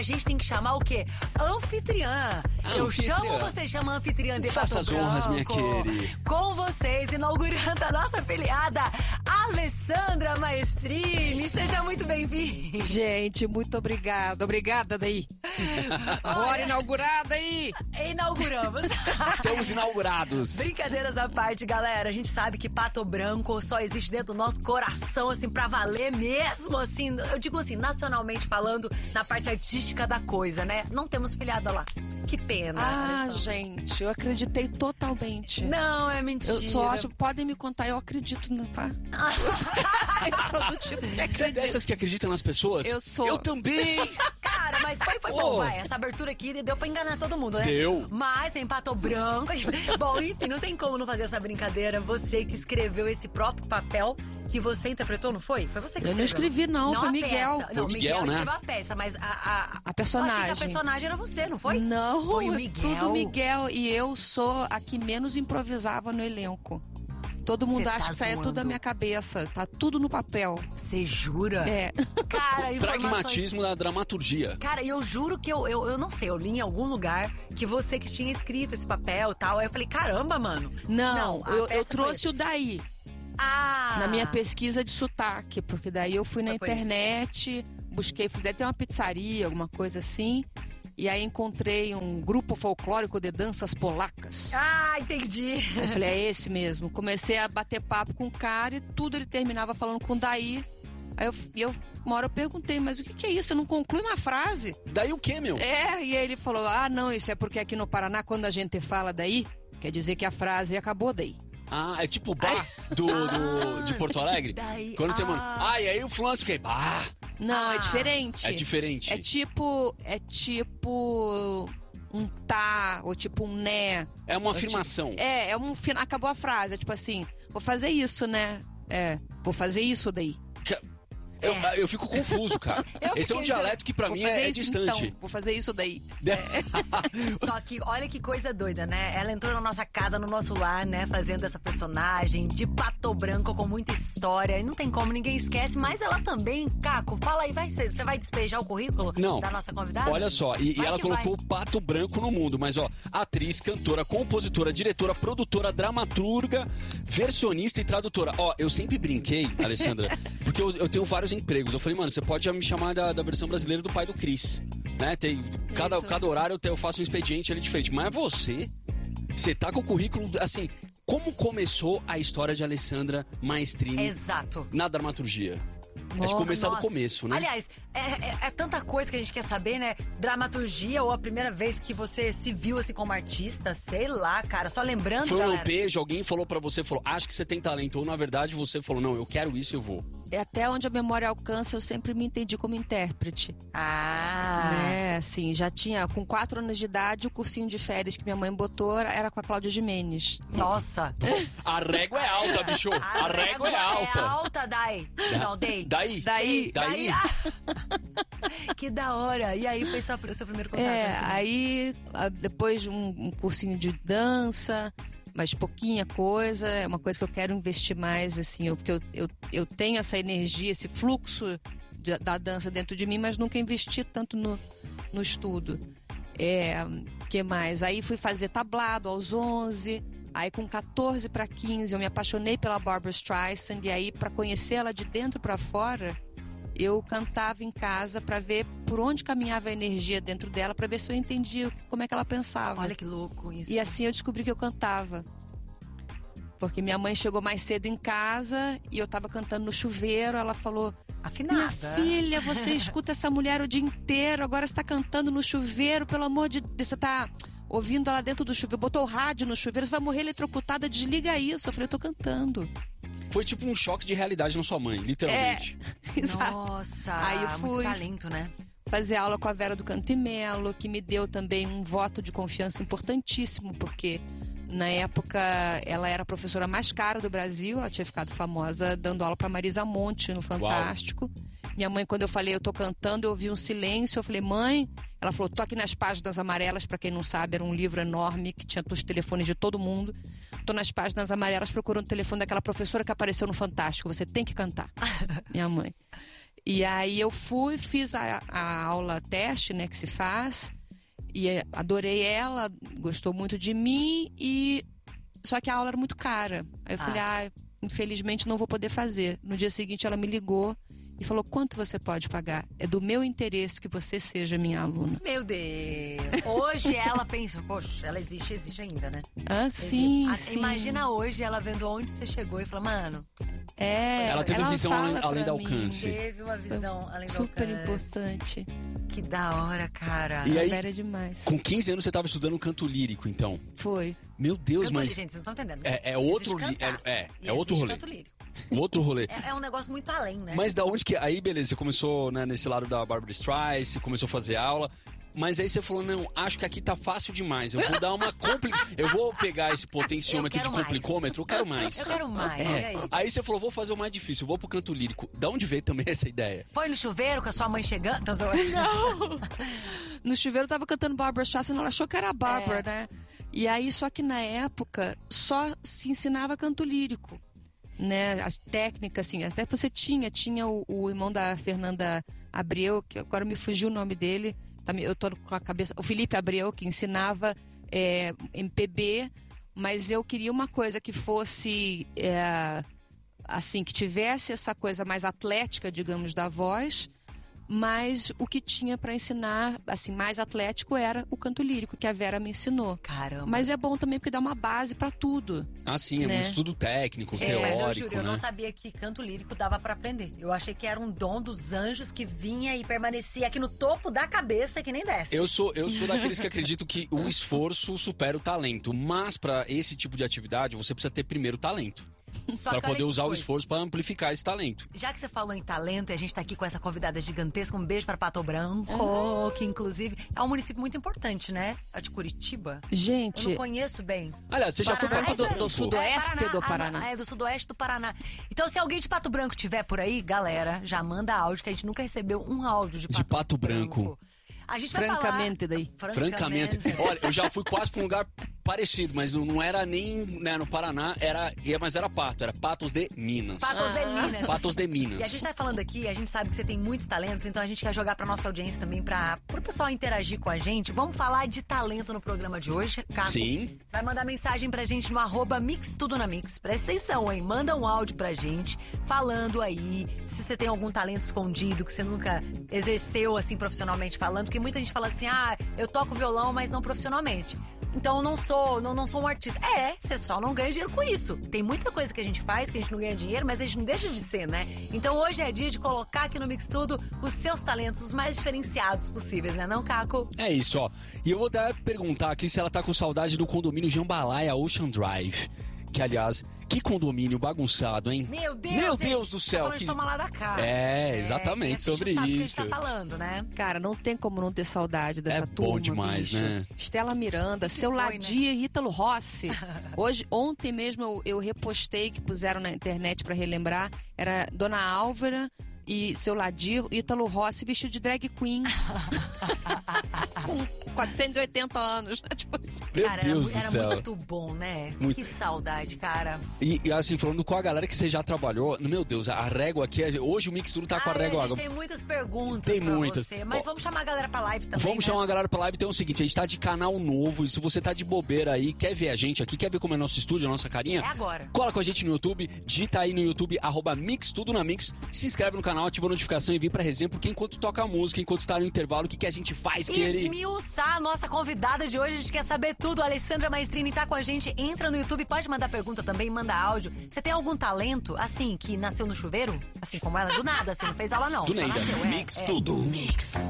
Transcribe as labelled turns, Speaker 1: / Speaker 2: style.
Speaker 1: A gente tem que chamar o quê? Anfitriã. Eu chamo, você chama a anfitriã de
Speaker 2: Faça
Speaker 1: Pato
Speaker 2: as honras, minha
Speaker 1: Branco.
Speaker 2: querida.
Speaker 1: Com vocês, inaugurando a nossa afiliada, Alessandra Maestrini. Seja muito bem-vinda.
Speaker 3: Gente, muito obrigada. Obrigada daí. Agora inaugurada aí.
Speaker 1: Inauguramos.
Speaker 2: Estamos inaugurados.
Speaker 1: Brincadeiras à parte, galera. A gente sabe que Pato Branco só existe dentro do nosso coração, assim, pra valer mesmo, assim. Eu digo assim, nacionalmente falando, na parte artística da coisa, né? Não temos filiada lá. Que pena.
Speaker 3: Ah,
Speaker 1: Alessandra.
Speaker 3: gente, eu acreditei totalmente.
Speaker 1: Não, é mentira.
Speaker 3: Eu só acho, podem me contar, eu acredito, tá? Eu sou do tipo que
Speaker 2: Você é
Speaker 3: acredita.
Speaker 2: dessas que acreditam nas pessoas?
Speaker 3: Eu sou.
Speaker 2: Eu também.
Speaker 1: Cara, mas foi bom, vai. Essa abertura aqui deu pra enganar todo mundo, né?
Speaker 2: Deu.
Speaker 1: Mas em Pato Branco. Bom, enfim, não tem como não fazer essa brincadeira. Você que escreveu esse próprio papel que você interpretou, não foi? Foi você que
Speaker 3: Eu
Speaker 1: escreveu?
Speaker 3: não escrevi, não, foi
Speaker 1: a
Speaker 3: Miguel.
Speaker 1: peça.
Speaker 2: Foi
Speaker 1: Não,
Speaker 2: o Miguel, né?
Speaker 1: escreveu a peça, mas
Speaker 3: A personagem.
Speaker 1: Eu achei que a personagem era você, não foi?
Speaker 3: Não,
Speaker 1: Foi o Miguel.
Speaker 3: tudo Miguel. E eu sou a que menos improvisava no elenco. Todo mundo
Speaker 1: Cê
Speaker 3: acha
Speaker 1: tá
Speaker 3: que saia tudo da
Speaker 1: zoando.
Speaker 3: minha cabeça. Tá tudo no papel.
Speaker 1: Você jura?
Speaker 3: É.
Speaker 1: Cara, informações...
Speaker 2: Pragmatismo da dramaturgia.
Speaker 1: Cara, eu juro que eu não sei, eu li em algum lugar que você que tinha escrito esse papel e tal. Aí eu falei, caramba, mano.
Speaker 3: Não,
Speaker 1: a
Speaker 3: eu
Speaker 1: peça
Speaker 3: trouxe
Speaker 1: foi...
Speaker 3: o daí.
Speaker 1: Ah!
Speaker 3: Na minha pesquisa de sotaque, porque daí eu fui na
Speaker 1: Foi por isso.
Speaker 3: internet, busquei, deve ter uma pizzaria, alguma coisa assim, e aí encontrei um grupo folclórico de danças polacas.
Speaker 1: Ah, entendi.
Speaker 3: Eu falei, é esse mesmo. Comecei a bater papo com o cara e tudo ele terminava falando com daí. Aí uma hora eu perguntei, mas o que é isso? Eu não concluo uma frase.
Speaker 2: Daí o quê, meu?
Speaker 3: É, e aí ele falou, não, isso é porque aqui no Paraná, quando a gente fala daí, quer dizer que a frase acabou daí.
Speaker 2: Ah, é tipo bar de Porto Alegre?
Speaker 1: Daí,
Speaker 2: Quando tem, mano. E aí o fulano que bah.
Speaker 3: Não, é diferente.
Speaker 2: É diferente.
Speaker 3: É tipo um tá, ou tipo um né.
Speaker 2: É uma afirmação.
Speaker 3: Acabou a frase, é tipo assim, vou fazer isso, né? Vou fazer isso daí.
Speaker 2: Eu fico confuso, cara. Esse é um dialeto que pra
Speaker 3: Vou
Speaker 2: mim
Speaker 3: fazer
Speaker 2: é
Speaker 3: isso,
Speaker 2: distante.
Speaker 3: Então, vou fazer isso daí.
Speaker 1: Só que olha que coisa doida, né? Ela entrou na nossa casa, no nosso lar, né? Fazendo essa personagem de Pato Branco com muita história. E não tem como, ninguém esquece. Mas ela também, Caco, fala aí, você vai despejar o currículo da nossa convidada?
Speaker 2: Olha só, e ela colocou
Speaker 1: vai.
Speaker 2: Pato Branco no mundo. Mas ó, atriz, cantora, compositora, diretora, produtora, dramaturga, versionista e tradutora. Ó, eu sempre brinquei, Alessandra, porque eu tenho vários empregos. Eu falei, mano, você pode já me chamar da versão brasileira do pai do Cris, né? Tem cada horário eu faço um expediente ali diferente. Mas você tá com o currículo, assim, como começou a história de Alessandra Maestrini
Speaker 1: Exato.
Speaker 2: na dramaturgia? Acho que começar do começo, né?
Speaker 1: Aliás, é tanta coisa que a gente quer saber, né? Dramaturgia ou a primeira vez que você se viu assim como artista, sei lá, cara. Só lembrando,
Speaker 2: Foi um
Speaker 1: galera.
Speaker 2: lampejo, alguém falou pra você, falou, acho que você tem talento. Ou na verdade você falou, não, eu quero isso, eu vou.
Speaker 3: Até onde a memória alcança, eu sempre me entendi como intérprete.
Speaker 1: Ah.
Speaker 3: Assim, já tinha, com 4 anos de idade, o cursinho de férias que minha mãe botou era com a Cláudia Gimenez.
Speaker 1: Nossa.
Speaker 2: A régua é alta, bicho. A régua é alta.
Speaker 1: É alta, Dai. Não,
Speaker 2: Daí.
Speaker 1: Que da hora. E aí foi o seu primeiro contato? assim?
Speaker 3: Aí depois um cursinho de dança, mas pouquinha coisa, é uma coisa que eu quero investir mais, assim, porque eu tenho essa energia, esse fluxo da dança dentro de mim, mas nunca investi tanto no estudo. Que mais? Aí fui fazer tablado aos 11, aí com 14 para 15 eu me apaixonei pela Barbra Streisand, e aí para conhecer ela de dentro para fora, eu cantava em casa para ver por onde caminhava a energia dentro dela, para ver se eu entendia como é que ela pensava.
Speaker 1: Olha que louco isso.
Speaker 3: E assim eu descobri que eu cantava. Porque minha mãe chegou mais cedo em casa e eu tava cantando no chuveiro, ela falou:
Speaker 1: afinada.
Speaker 3: Minha filha, você escuta essa mulher o dia inteiro, agora você tá cantando no chuveiro, pelo amor de Deus, você tá ouvindo ela dentro do chuveiro, botou o rádio no chuveiro, você vai morrer eletrocutada, desliga isso. Eu falei, eu tô cantando.
Speaker 2: Foi tipo um choque de realidade na sua mãe, literalmente.
Speaker 3: Exato.
Speaker 1: Nossa,
Speaker 3: aí eu
Speaker 1: muito
Speaker 3: fui
Speaker 1: talento, né?
Speaker 3: fazer aula com a Vera do Cantimelo, que me deu também um voto de confiança importantíssimo, porque na época ela era a professora mais cara do Brasil, ela tinha ficado famosa dando aula para Marisa Monte no Fantástico. Uau. Minha mãe, quando eu falei, eu tô cantando, eu ouvi um silêncio, eu falei, mãe, ela falou, tô aqui nas Páginas Amarelas, para quem não sabe, era um livro enorme que tinha os telefones de todo mundo. Tô nas Páginas Amarelas procurando o telefone daquela professora que apareceu no Fantástico, você tem que cantar. Minha mãe. E aí eu fiz a aula teste, né, que se faz, e adorei ela, gostou muito de mim, só que a aula era muito cara. Aí eu falei, infelizmente não vou poder fazer. No dia seguinte ela me ligou e falou, quanto você pode pagar? É do meu interesse que você seja minha aluna.
Speaker 1: Meu Deus. Hoje ela pensa, poxa, ela existe ainda, né?
Speaker 3: Sim.
Speaker 1: Imagina hoje ela vendo onde você chegou e fala, mano...
Speaker 2: Ela teve visão além do alcance.
Speaker 1: Teve uma visão além do alcance.
Speaker 3: Super importante.
Speaker 1: Que da hora, cara.
Speaker 2: E aí,
Speaker 3: era demais.
Speaker 2: Com 15 anos você estava estudando canto lírico, então?
Speaker 3: Foi.
Speaker 2: Meu Deus,
Speaker 1: canto
Speaker 2: mas...
Speaker 1: lírico, gente, vocês não estão entendendo.
Speaker 2: É outro... É outro rolê.
Speaker 1: Canto lírico.
Speaker 2: Outro rolê.
Speaker 1: É um negócio muito além, né?
Speaker 2: Mas da onde que... Aí, beleza, você começou, né, nesse lado da Barbra Streisand, começou a fazer aula... Mas aí você falou, não, acho que aqui tá fácil demais. Eu vou dar uma Eu vou pegar esse potenciômetro de complicômetro, eu quero mais.
Speaker 1: Eu quero mais, e aí?
Speaker 2: Aí você falou, vou fazer o mais difícil, eu vou pro canto lírico. Da onde veio também essa ideia?
Speaker 1: Foi no chuveiro com a sua mãe chegando?
Speaker 3: Não! No chuveiro eu tava cantando Barbra Streisand, ela achou que era a Barbra, né? E aí, só que na época, só se ensinava canto lírico. Né, as técnicas, assim, até você tinha o irmão da Fernanda Abreu, que agora me fugiu o nome dele, eu tô com a cabeça, o Felipe Abreu, que ensinava MPB, mas eu queria uma coisa que fosse assim, que tivesse essa coisa mais atlética, digamos, da voz, mas o que tinha para ensinar, assim, mais atlético era o canto lírico, que a Vera me ensinou.
Speaker 1: Caramba.
Speaker 3: Mas é bom também porque dá uma base para tudo.
Speaker 2: Ah, sim, é muito estudo técnico, teórico,
Speaker 1: mas eu juro,
Speaker 2: né?
Speaker 1: eu não sabia que canto lírico dava para aprender. Eu achei que era um dom dos anjos que vinha e permanecia aqui no topo da cabeça que nem desce.
Speaker 2: Eu sou daqueles que acreditam que o esforço supera o talento, mas para esse tipo de atividade você precisa ter primeiro talento. Para poder usar o esforço para amplificar esse talento.
Speaker 1: Já que você falou em talento e a gente tá aqui com essa convidada gigantesca, um beijo para Pato Branco, que inclusive é um município muito importante, né? É de Curitiba.
Speaker 3: Gente,
Speaker 1: eu não conheço bem.
Speaker 2: Aliás, você já foi para
Speaker 3: do sudoeste do Paraná.
Speaker 1: É do sudoeste do Paraná. Então, se alguém de Pato Branco tiver por aí, galera, já manda áudio, que a gente nunca recebeu um áudio de Pato Branco. A gente vai
Speaker 3: francamente
Speaker 1: falar...
Speaker 3: daí.
Speaker 2: Francamente. Olha, eu já fui quase para um lugar parecido, mas não era nem, né, no Paraná, mas era Patos de Minas.
Speaker 1: Patos de Minas.
Speaker 2: Patos de Minas.
Speaker 1: E a gente tá falando aqui, a gente sabe que você tem muitos talentos, então a gente quer jogar pra nossa audiência também, pro pessoal interagir com a gente. Vamos falar de talento no programa de hoje, Caco?
Speaker 2: Sim.
Speaker 1: Vai mandar mensagem pra gente no @mixtudonamix. Presta atenção, hein? Manda um áudio pra gente, falando aí se você tem algum talento escondido que você nunca exerceu, assim, profissionalmente falando, porque muita gente fala assim, eu toco violão, mas não profissionalmente. Então eu não sou um artista. Você só não ganha dinheiro com isso. Tem muita coisa que a gente faz que a gente não ganha dinheiro, mas a gente não deixa de ser, né? Então hoje é dia de colocar aqui no Mix Tudo os seus talentos, os mais diferenciados possíveis, né não, Caco?
Speaker 2: É isso, ó. E eu vou perguntar aqui se ela tá com saudade do condomínio Jambalaya Ocean Drive. Que, aliás, que condomínio bagunçado, hein?
Speaker 1: Meu Deus!
Speaker 2: Meu Deus do céu!
Speaker 1: Tá falando de tomar lá da cara.
Speaker 2: Exatamente, sobre
Speaker 1: sabe
Speaker 2: isso.
Speaker 1: Que a gente tá falando, né?
Speaker 3: Cara, não tem como não ter saudade dessa turma,
Speaker 2: bom demais,
Speaker 3: bicho.
Speaker 2: né?
Speaker 3: Estela Miranda, Seu Ladia e Ítalo Rossi. Ontem mesmo eu repostei, que puseram na internet pra relembrar, era Dona Álvara e Seu Ladir, Ítalo Rossi vestido de drag queen. Com 480 anos, né? Tipo assim.
Speaker 2: Meu Deus do céu.
Speaker 1: Era muito bom, né?
Speaker 2: Muito.
Speaker 1: Que saudade, cara.
Speaker 2: E assim, falando com a galera que você já trabalhou, meu Deus, a régua aqui, hoje o Mix Tudo tá com a régua.
Speaker 1: A gente tem muitas perguntas
Speaker 2: tem
Speaker 1: pra
Speaker 2: muitas.
Speaker 1: você, mas vamos chamar a galera pra live também,
Speaker 2: Vamos chamar a galera pra live, então é o seguinte, a gente tá de canal novo, e se você tá de bobeira aí, quer ver a gente aqui, quer ver como é nosso estúdio, a nossa carinha?
Speaker 1: É agora.
Speaker 2: Cola com a gente no YouTube, digita aí no YouTube, @mixtudonamix, se inscreve no canal, ativa a notificação e vem pra resenha, porque enquanto toca a música, enquanto tá no intervalo, o que a gente faz,
Speaker 1: Esmiuçar a nossa convidada de hoje, a gente quer saber tudo. A Alessandra Maestrini tá com a gente, entra no YouTube, pode mandar pergunta também, manda áudio. Você tem algum talento, assim, que nasceu no chuveiro? Assim como ela, do nada, assim, não fez aula não.
Speaker 2: Do nada.
Speaker 4: Mix Tudo.
Speaker 1: Mix.